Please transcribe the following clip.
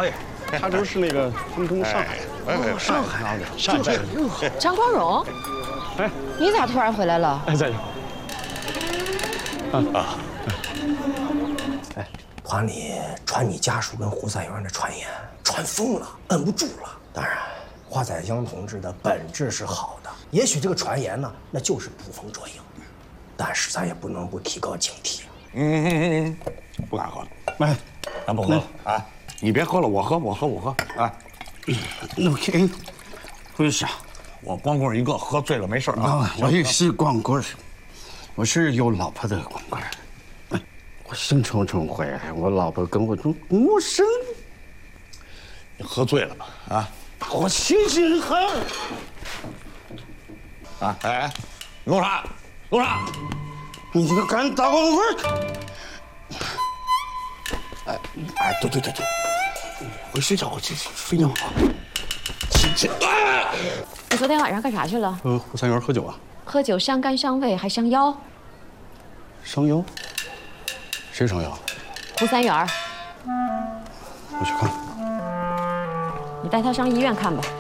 哎，他就是那个他们从上海，上海啊，上海。 张光荣， 哎， 你咋突然回来了？ 哎，在。 哎，团里传你家属跟胡三元的传言，传疯了，摁不住了。当然，华载江同志的本质是好的，也许这个传言呢，那就是捕风捉影，但是咱也不能不提高警惕啊。 不敢喝了。哎，咱不喝了啊！你别喝了，我喝。哎， 那给，不是， 我光棍一个，喝醉了没事啊。 我也是光棍，我是有老婆的光棍。哎，我兴冲冲回来，我老婆跟我说陌生。 你喝醉了啊？ 我心情很。 啊，哎，你弄啥？弄啥？ 你这个敢打光棍！哎，对，回睡觉，我去睡觉啊。 你昨天晚上干啥去了？ 胡三元喝酒啊？ 喝酒伤肝伤胃还伤腰。 伤腰？谁伤腰？ 胡三元， 我去看。 你带他上医院看吧。